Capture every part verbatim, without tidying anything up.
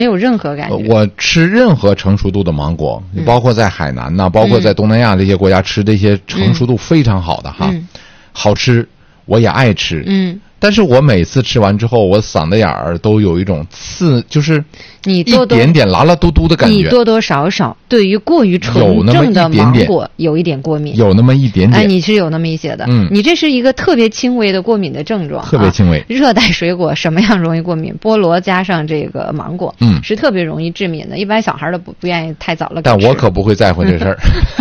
没有任何感觉。 我吃任何成熟度的芒果， 嗯、 包括在海南呐、啊，包括在东南亚这些国家吃这些成熟度非常好的哈， 嗯、 好吃，我也爱吃。 嗯。 但是我每次吃完之后，我嗓子眼儿都有一种刺，就是你多多一点点拉拉嘟嘟的感觉。 你多多少少对于过于纯正的芒果有一点过敏， 有那么一点点。 哎，你是有那么一些的。 嗯， 你这是一个特别轻微的过敏的症状， 特别轻微。 啊、热带水果什么样容易过敏？菠萝加上这个芒果， 嗯， 是特别容易致敏的。一般小孩都不不愿意太早了。 但我可不会在乎这事儿，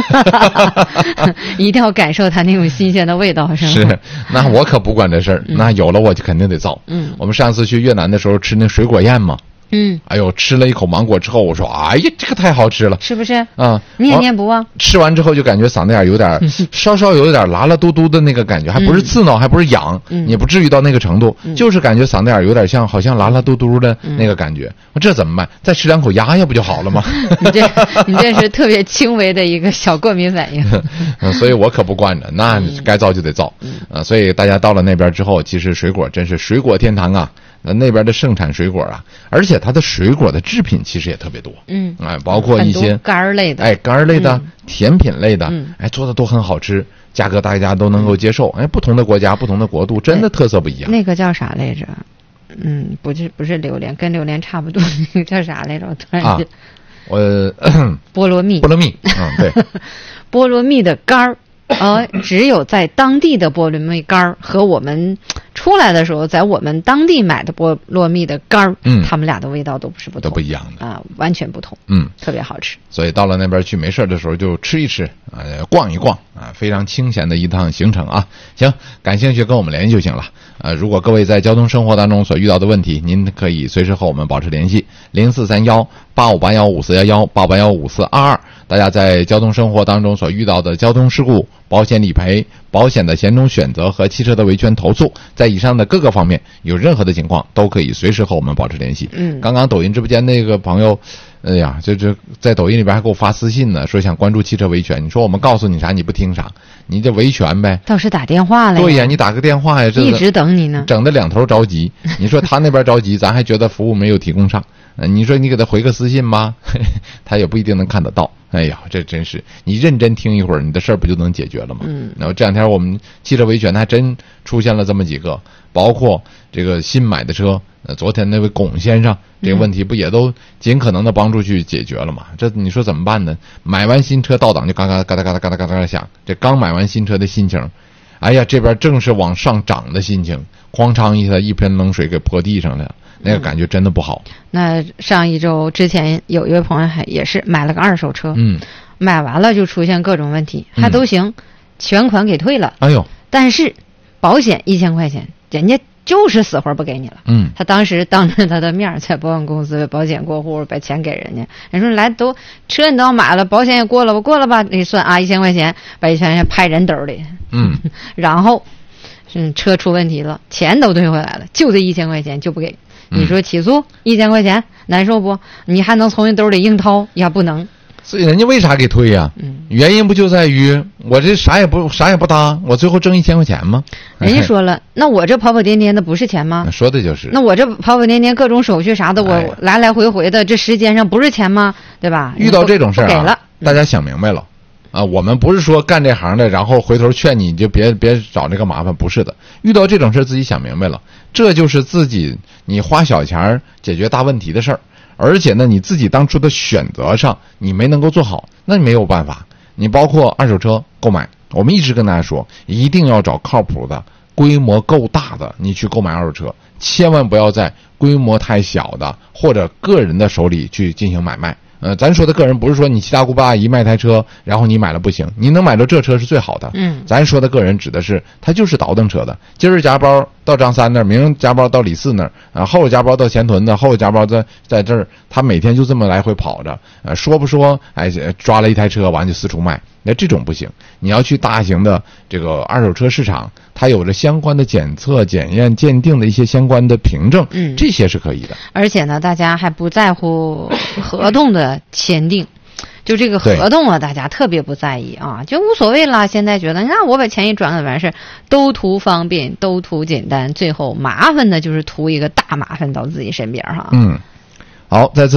一定要感受它那种新鲜的味道，是吗？ 是，那我可不管这事儿， 嗯、 那有了我就肯定得造。 嗯， 我们上次去越南的时候吃那水果宴嘛， 嗯， 哎呦，吃了一口芒果之后，我说，哎呀，这个太好吃了， 是不是？ 啊， 念念不忘。 吃完之后就感觉嗓子眼有点稍稍有点拉拉嘟嘟的那个感觉，还不是刺挠，还不是痒， 嗯、 也不至于到那个程度， 嗯、 就是感觉嗓子眼有点像好像拉拉嘟嘟的那个感觉。嗯、这怎么办？再吃两口压压不就好了吗？ 你这你这是特别轻微的一个小过敏反应。 嗯，所以我可不惯着，那该造就得造。嗯、啊，所以大家到了那边之后，其实水果真是水果天堂啊。那那边的盛产水果啊，而且它的水果的制品其实也特别多， 嗯， 哎，包括一些干儿类的， 哎，干儿类的、嗯、甜品类的， 嗯， 哎，做的都很好吃，价格大家都能够接受。哎，不同的国家、不同的国度，真的特色不一样。 那个叫啥来着？嗯，不是不是榴莲，跟榴莲差不多，那个叫啥来着？我突然啊，我菠萝蜜， 菠萝蜜，嗯，对， 菠萝蜜的干儿。呃，只有在当地的菠萝蜜干儿和我们出来的时候，在我们当地买的菠萝蜜的干儿， 嗯， 他们俩的味道都不是不同， 都不一样的啊，完全不同， 嗯， 特别好吃。 所以到了那边去没事的时候就吃一吃，啊、呃，逛一逛啊，非常清闲的一趟行程啊。行，感兴趣跟我们联系就行了。呃，如果各位在交通生活当中所遇到的问题，您可以随时和我们保持联系，零四三幺八五八幺五四幺幺八五八幺五四二二。大家在交通生活当中所遇到的交通事故、保险理赔、保险的险种选择和汽车的维权投诉，在以上的各个方面有任何的情况，都可以随时和我们保持联系。 嗯， 刚刚抖音直播间那个朋友，哎呀，这这在抖音里边还给我发私信呢，说想关注汽车维权。你说我们告诉你啥，你不听啥，你这维权呗。 倒是打电话了呀。 对呀，你打个电话呀，这一直等你呢， 整的两头着急。你说他那边着急，咱还觉得服务没有提供上。你说你给他回个私信吧，他也不一定能看得到。哎呀，这真是你认真听一会儿，你的事儿不就能解决了吗？ 嗯。 然后这两天我们汽车维权还真出现了这么几个，包括这个新买的车，呃，昨天那位龚先生这个问题不也都尽可能的帮助去解决了吗？这你说怎么办呢？买完新车到档就嘎嘎嘎哒嘎哒嘎哒嘎哒响，这刚买完新车的心情，哎呀，这边正是往上涨的心情，哐当一下一盆冷水给泼地上了。那个感觉真的不好。 嗯、那上一周之前有一位朋友还也是买了个二手车， 嗯， 买完了就出现各种问题，还都行，嗯、全款给退了。 哎呦， 但是保险一千块钱，人家就是死活不给你了。 嗯， 他当时当着他的面在保险公司保险过户把钱给人家，人说来都车你都要买了，保险也过了，我过了吧，你算啊一千块钱，把一千块钱拍人兜里。 嗯， 然后嗯车出问题了，钱都退回来了，就这一千块钱就不给。你说起诉一千块钱难受不？你还能从你兜里硬掏呀？不能。 所以人家为啥给退呀、啊？ 嗯， 原因不就在于我这啥也不啥也不搭，我最后挣一千块钱吗？ 人家说了，那我这跑跑颠颠的不是钱吗？ 说的就是。 那我这跑跑颠颠各种手续啥的，我来来回回的，这时间上不是钱吗？对吧？ 遇到这种事儿、啊， 给了， 大家想明白了。啊，我们不是说干这行的，然后回头劝你就别别找这个麻烦，不是的。遇到这种事自己想明白了，这就是自己你花小钱解决大问题的事儿。而且呢，你自己当初的选择上你没能够做好，那你没有办法。你包括二手车购买，我们一直跟大家说，一定要找靠谱的、规模够大的，你去购买二手车，千万不要在规模太小的或者个人的手里去进行买卖。呃，咱说的个人不是说你七大姑八大姨卖台车，然后你买了不行，你能买到这车是最好的。 嗯， 咱说的个人指的是他就是倒腾车的，今儿夹包到张三那儿，明儿夹包到李四那儿，啊，后夹包到前屯子，后夹包在在这儿，他每天就这么来回跑着，呃，说不说，哎，抓了一台车完就四处卖，那这种不行。你要去大型的这个二手车市场，它有着相关的检测、检验、鉴定的一些相关的凭证， 嗯， 这些是可以的。 而且呢，大家还不在乎合同的签订。就这个合同啊，大家特别不在意啊，就无所谓了。现在觉得，那我把钱一转了完事，都图方便，都图简单，最后麻烦的就是图一个大麻烦到自己身边哈。 嗯，好，再次。